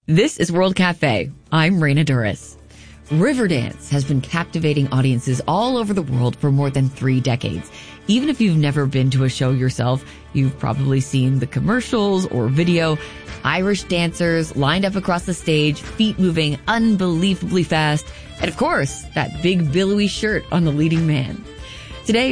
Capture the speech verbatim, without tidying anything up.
This is World Cafe. I'm Raina Duras. Riverdance has been captivating audiences all over the world for more than three decades. Even if you've never been to a show yourself, you've probably seen the commercials or video. Irish dancers lined up across the stage, feet moving unbelievably fast. And of course, that big billowy shirt on the leading man.